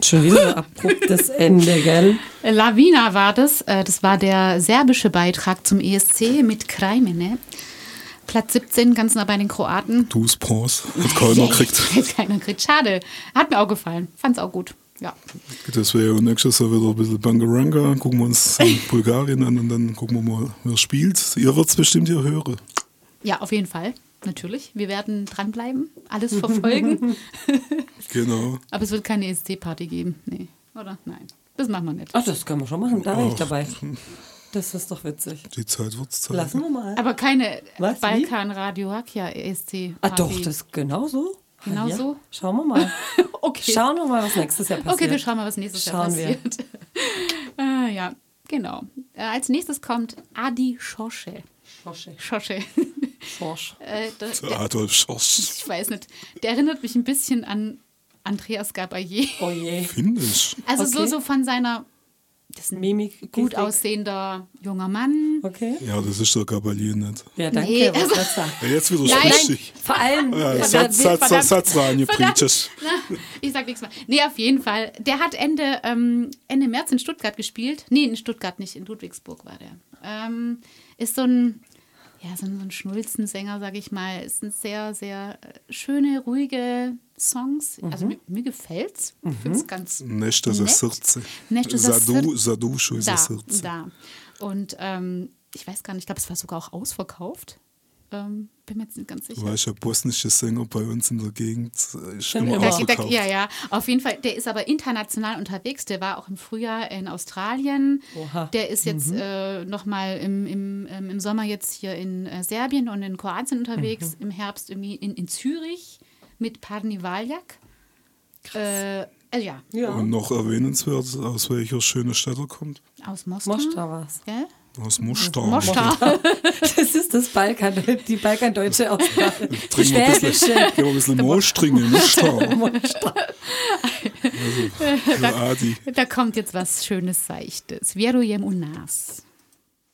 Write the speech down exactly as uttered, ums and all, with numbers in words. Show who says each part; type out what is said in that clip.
Speaker 1: Schon wieder so abruptes Ende, gell?
Speaker 2: Lavina war das. Das war der serbische Beitrag zum E S C mit Krajmene. Platz siebzehn, ganz nah bei den Kroaten.
Speaker 3: Du Spons, hat keiner gekriegt.
Speaker 2: Hat keiner gekriegt. Schade. Hat mir auch gefallen. Fand's auch gut. Ja.
Speaker 3: Das wäre ja nächstes Jahr wieder ein bisschen Bangaranga. Gucken wir uns Bulgarien an und dann gucken wir mal, wer spielt. Ihr werdet es bestimmt ja hören.
Speaker 2: Ja, auf jeden Fall. Natürlich. Wir werden dranbleiben, alles verfolgen.
Speaker 3: Genau.
Speaker 2: Aber es wird keine E S C-Party geben. Nee, oder? Nein. Das machen wir nicht.
Speaker 1: Ach, das können wir schon machen. Da wäre ich dabei. Das ist doch witzig.
Speaker 3: Die Zeit wird es zeigen.
Speaker 1: Lassen wir mal.
Speaker 2: Aber keine
Speaker 1: Was, wie?
Speaker 2: Balkan-Radio Hakia E S C-Party.
Speaker 1: Ah, doch, das ist genau so.
Speaker 2: Genau
Speaker 1: ja.
Speaker 2: so?
Speaker 1: Schauen wir mal.
Speaker 2: Okay.
Speaker 1: Schauen wir mal, was nächstes Jahr passiert.
Speaker 2: Okay, wir schauen mal, was nächstes Jahr
Speaker 1: Schauen wir.
Speaker 2: passiert. ah, ja, genau. Äh, als nächstes kommt Adi Schosche.
Speaker 1: Schosche.
Speaker 2: Schosche.
Speaker 1: Schorsch.
Speaker 2: äh, der,
Speaker 3: Der Adolf Schorsch.
Speaker 2: ich weiß nicht. Der erinnert mich ein bisschen an Andreas Gabalier.
Speaker 1: Oh je.
Speaker 3: Finde ich.
Speaker 2: Also
Speaker 1: Okay.
Speaker 2: so, so von seiner... Das ist ein
Speaker 1: Mimik.
Speaker 2: gut
Speaker 1: Gestik.
Speaker 2: aussehender junger Mann.
Speaker 1: Okay.
Speaker 3: Ja, das ist der Gabalier nicht.
Speaker 1: Ja, danke.
Speaker 2: Nee,
Speaker 1: was
Speaker 2: also-
Speaker 1: das sagt.
Speaker 3: Ja, jetzt wieder
Speaker 2: Nein,
Speaker 3: spricht ich.
Speaker 1: Vor allem.
Speaker 3: Ja,
Speaker 1: Ja,
Speaker 3: Satz,
Speaker 1: wir-
Speaker 3: Satz, Satz, Satz rein, ihr
Speaker 2: Verdammt.
Speaker 3: Preachers.
Speaker 2: Na, ich sag nichts mehr. Nee, auf jeden Fall. Der hat Ende, ähm, Ende März in Stuttgart gespielt. Nee, in Stuttgart nicht, in Ludwigsburg war der. Ähm, ist so ein, ja, so ein, so ein Schnulzensänger, sag ich mal. Ist ein sehr, sehr äh, schöne, ruhige Songs. Also mir, mir gefällt's. Ich finde es ganz
Speaker 3: Nešto za
Speaker 2: nett.
Speaker 3: srce.
Speaker 2: Nešto za
Speaker 3: Za, du, za dušu i za
Speaker 2: da,
Speaker 3: srce.
Speaker 2: da. Und ähm, ich weiß gar nicht, ich glaube, es war sogar auch ausverkauft. Ähm, bin mir jetzt nicht ganz sicher.
Speaker 3: Du weißt ja, bosnische Sänger bei uns in der Gegend äh, ist
Speaker 1: Schon
Speaker 3: immer
Speaker 1: immer.
Speaker 2: Da, da,
Speaker 3: ausverkauft.
Speaker 2: ja, ja, auf jeden Fall. Der ist aber international unterwegs. Der war auch im Frühjahr in Australien.
Speaker 1: Oha.
Speaker 2: Der ist jetzt mhm. äh, nochmal im, im, ähm, im Sommer jetzt hier in äh, Serbien und in Kroatien unterwegs.
Speaker 1: Mhm.
Speaker 2: Im Herbst irgendwie in, in Zürich mit Parni Valjak. Äh, also ja,
Speaker 1: Ja.
Speaker 3: Und noch erwähnenswert, aus welcher schönen Stadt er kommt.
Speaker 2: aus Moskau.
Speaker 1: Mostar war's.
Speaker 2: Gell?
Speaker 3: Aus Mostar.
Speaker 2: Mostar.
Speaker 1: Das ist das Balkan, die balkandeutsche Aussprache. Die
Speaker 3: Trinken wir ein bisschen,
Speaker 1: schwäbische.
Speaker 3: gehen wir ein bisschen Moos trinken, Mostar.
Speaker 1: Mostar.
Speaker 3: Also, für Adi.
Speaker 2: Da kommt jetzt was Schönes, Seichtes. Vierujem u nas.